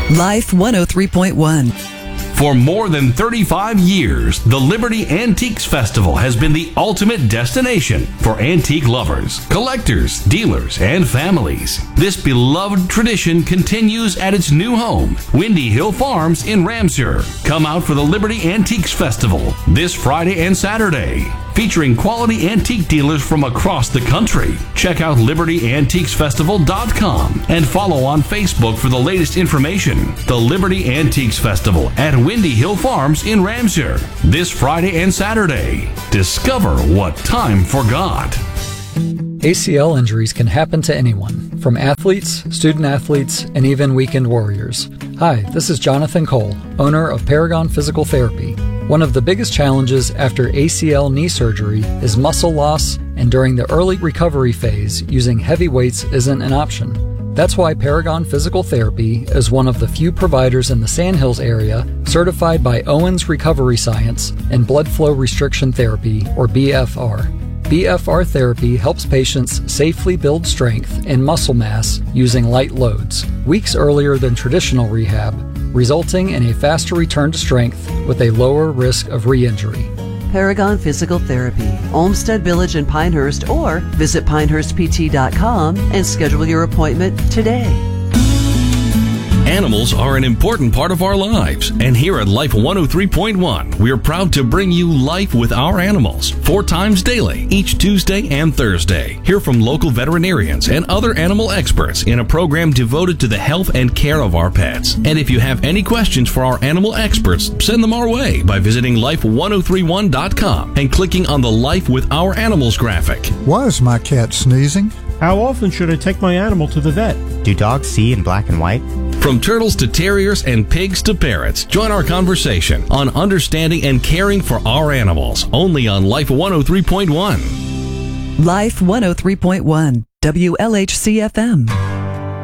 Life 103.1. For more than 35 years, the Liberty Antiques Festival has been the ultimate destination for antique lovers, collectors, dealers, and families. This beloved tradition continues at its new home, Windy Hill Farms in Ramseur. Come out for the Liberty Antiques Festival this Friday and Saturday, featuring quality antique dealers from across the country. Check out LibertyAntiquesFestival.com and follow on Facebook for the latest information. The Liberty Antiques Festival at Windy Hill Farms in Ramseur this Friday and Saturday. Discover what time forgot. ACL injuries can happen to anyone, from athletes, student athletes, and even weekend warriors. Hi, this is Jonathan Cole, owner of Paragon Physical Therapy. One of the biggest challenges after ACL knee surgery is muscle loss, and during the early recovery phase, using heavy weights isn't an option. That's why Paragon Physical Therapy is one of the few providers in the Sandhills area certified by Owens Recovery Science and Blood Flow Restriction Therapy, or BFR. BFR therapy helps patients safely build strength and muscle mass using light loads, weeks earlier than traditional rehab, resulting in a faster return to strength with a lower risk of re-injury. Paragon Physical Therapy, Olmsted Village in Pinehurst, or visit pinehurstpt.com and schedule your appointment today. Animals are an important part of our lives, and here at Life 103.1, we're proud to bring you Life with Our Animals 4 times daily, each Tuesday and Thursday. Hear from local veterinarians and other animal experts in a program devoted to the health and care of our pets. And if you have any questions for our animal experts, send them our way by visiting life1031.com and clicking on the Life with Our Animals graphic. Why is my cat sneezing? How often should I take my animal to the vet? Do dogs see in black and white? From turtles to terriers and pigs to parrots, join our conversation on understanding and caring for our animals, only on Life 103.1. Life 103.1, WLHC-FM.